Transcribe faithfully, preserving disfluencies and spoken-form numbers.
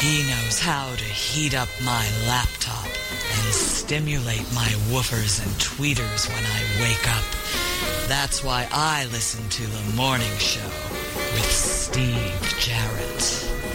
He knows how to heat up my laptop and stimulate my woofers and tweeters when I wake up. That's why I listen to The Morning Show with Steve Jarrett.